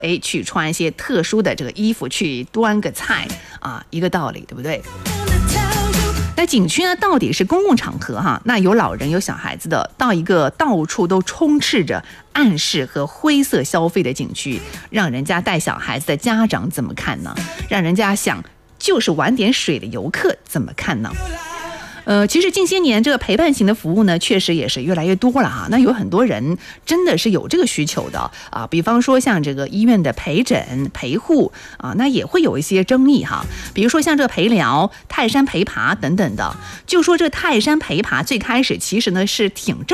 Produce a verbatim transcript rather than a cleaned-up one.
哎，去穿一些特殊的这个衣服去端个菜啊，一个道理，对不对？那景区呢，到底是公共场合哈，那有老人有小孩子的，到一个到处都充斥着暗示和灰色消费的景区，让人家带小孩子的家长怎么看呢？让人家想就是玩点水的游客怎么看呢？呃，其实近些年这个陪伴型的服务呢，确实也是越来越多了哈。那有很多人真的是有这个需求的啊，比方说像这个医院的陪诊、陪护啊，那也会有一些争议哈。比如说像这个陪聊、泰山陪爬等等的，就说这个泰山陪爬最开始其实呢是挺正